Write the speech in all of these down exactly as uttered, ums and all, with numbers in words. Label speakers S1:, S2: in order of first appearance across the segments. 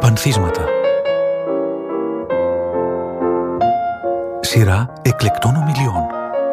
S1: Πανθίσματα. Σειρά εκλεκτών ομιλιών.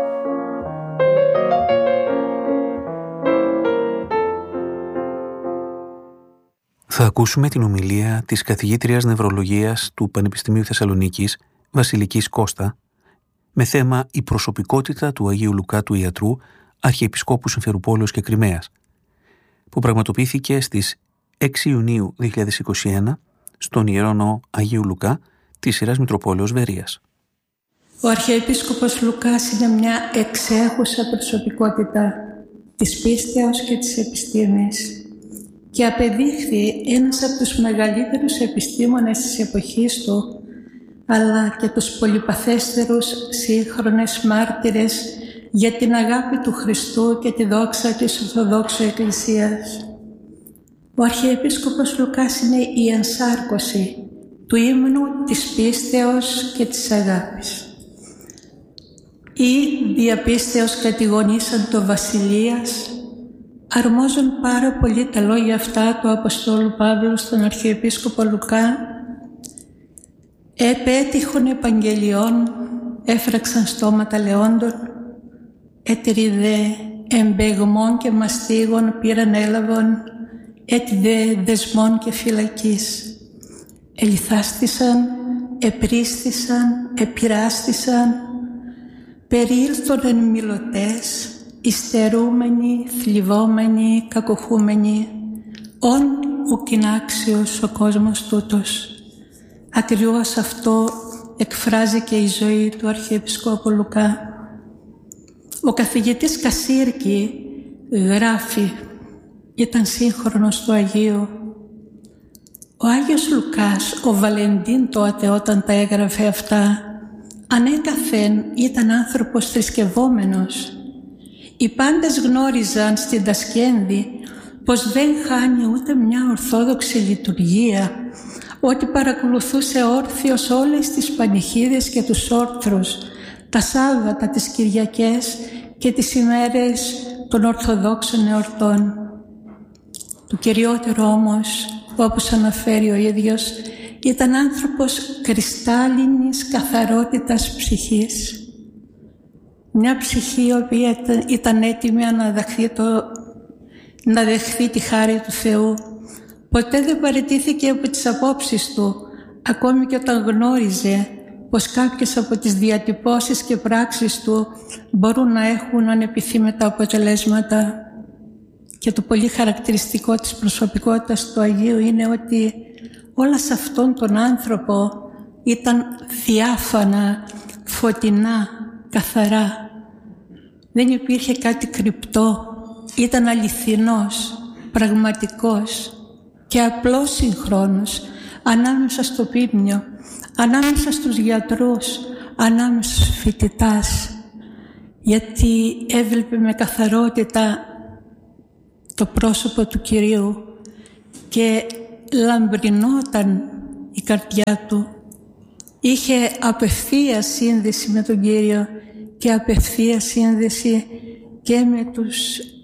S1: Θα ακούσουμε την ομιλία της καθηγήτριας νευρολογίας του Πανεπιστημίου Θεσσαλονίκης, Βασιλικής Κώστα, με θέμα «Η προσωπικότητα του Αγίου Λουκά του Ιατρού, Αρχιεπισκόπου Συμφερουπόλεως και Κριμαίας», που πραγματοποιήθηκε στις έξι Ιουνίου δύο χιλιάδες είκοσι ένα στον Ιερό Ναό Αγίου Λουκά της σειράς Μητροπόλεως Βερίας.
S2: Ο Αρχιεπίσκοπος Λουκάς είναι μια εξέχουσα προσωπικότητα της πίστεως και της επιστήμης και απεδείχθη ένας από τους μεγαλύτερους επιστήμονες της εποχής του, αλλά και τους πολυπαθέστερους σύγχρονες μάρτυρες για την αγάπη του Χριστού και τη δόξα της Ορθοδόξου Εκκλησίας. Ο Αρχιεπίσκοπος Λουκάς είναι η ενσάρκωση του ύμνου της πίστεως και της αγάπης. Οι διαπίστεως κατηγονήσαν το Βασιλείας, αρμόζουν πάρα πολύ τα λόγια αυτά του Αποστόλου Παύλου στον Αρχιεπίσκοπο Λουκά. Επέτυχον επαγγελιών, έφραξαν στόματα λεόντων, έτεροι δε εμπεγμών και μαστίγων πήραν έλαβον, έτι δε δεσμών και φυλακής. Ελιθάστησαν, επρίστησαν, επειράστησαν, περιήλθον εν μιλωτές, υστερούμενοι, θλιβόμενοι, κακοχούμενοι, ον ουκ είναι άξιος ο κόσμος τούτος. Ακριβώς αυτό εκφράζει και η ζωή του Αρχιεπισκόπου Λουκά. Ο καθηγητής Κασίρκη γράφει, ήταν σύγχρονος του Αγίου. Ο Άγιος Λουκάς, ο Βαλεντίν τότε όταν τα έγραφε αυτά, ανέκαθεν ήταν άνθρωπος θρησκευόμενος. Οι πάντες γνώριζαν στην Τασκένδη πως δεν χάνει ούτε μια ορθόδοξη λειτουργία, ότι παρακολουθούσε όρθιος όλες τις πανηχίδες και τους όρθρους, τα Σάββατα, τις Κυριακές και τις ημέρες των Ορθοδόξων εορτών. Το κυριότερο όμως, όπως αναφέρει ο ίδιος, ήταν άνθρωπος κρυστάλλινης καθαρότητας ψυχής. Μια ψυχή η οποία ήταν έτοιμη να δεχθεί, το, να δεχθεί τη χάρη του Θεού. Ποτέ δεν παραιτήθηκε από τις απόψεις του, ακόμη και όταν γνώριζε πως κάποιες από τις διατυπώσεις και πράξεις του μπορούν να έχουν ανεπιθύμητα αποτελέσματα. Και το πολύ χαρακτηριστικό της προσωπικότητας του Αγίου είναι ότι όλα σε αυτόν τον άνθρωπο ήταν διάφανα, φωτεινά, καθαρά. Δεν υπήρχε κάτι κρυπτό. Ήταν αληθινός, πραγματικός και απλός συγχρόνως ανάμεσα στο πίμνιο, ανάμεσα στους γιατρούς, ανάμεσα στους φοιτητάς, γιατί έβλεπε με καθαρότητα το πρόσωπο του Κυρίου και λαμπρινόταν η καρδιά του. Είχε απευθεία σύνδεση με τον Κύριο και απευθεία σύνδεση και με τους